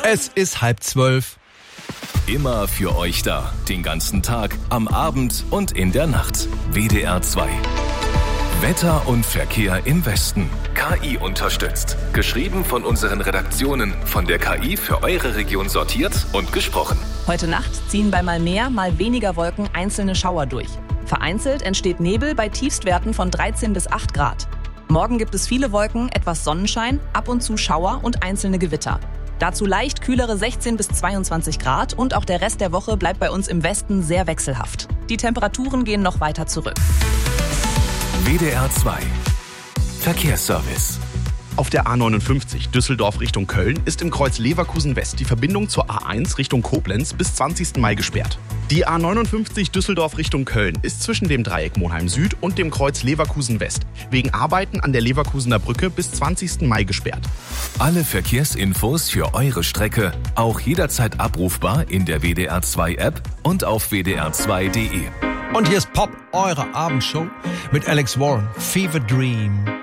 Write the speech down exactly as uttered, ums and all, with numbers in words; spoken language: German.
Es ist halb zwölf. Immer für euch da. Den ganzen Tag, am Abend und in der Nacht. W D R zwei. Wetter und Verkehr im Westen. K I unterstützt. Geschrieben von unseren Redaktionen. Von der K I für eure Region sortiert und gesprochen. Heute Nacht ziehen bei mal mehr, mal weniger Wolken einzelne Schauer durch. Vereinzelt entsteht Nebel bei Tiefstwerten von dreizehn bis acht Grad. Morgen gibt es viele Wolken, etwas Sonnenschein, ab und zu Schauer und einzelne Gewitter. Dazu leicht kühlere sechzehn bis zweiundzwanzig Grad und auch der Rest der Woche bleibt bei uns im Westen sehr wechselhaft. Die Temperaturen gehen noch weiter zurück. W D R zwei. Verkehrsservice. Auf der A neunundfünfzig Düsseldorf Richtung Köln ist im Kreuz Leverkusen West die Verbindung zur A eins Richtung Koblenz bis zwanzigsten Mai gesperrt. Die A neunundfünfzig Düsseldorf Richtung Köln ist zwischen dem Dreieck Monheim Süd und dem Kreuz Leverkusen West wegen Arbeiten an der Leverkusener Brücke bis zwanzigsten Mai gesperrt. Alle Verkehrsinfos für eure Strecke auch jederzeit abrufbar in der W D R zwei App und auf w d r zwei punkt d e. Und hier ist Pop, eure Abendshow mit Alex Warren, Fever Dream.